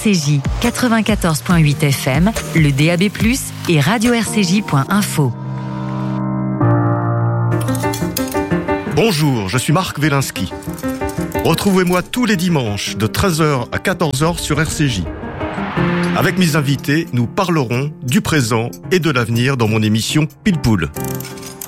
RCJ 94.8 FM, le DAB+, et radio-rcj.info. Bonjour, je suis Marc Wielinski. Retrouvez-moi tous les dimanches de 13h à 14h sur RCJ. Avec mes invités, nous parlerons du présent et de l'avenir dans mon émission Pile Poule.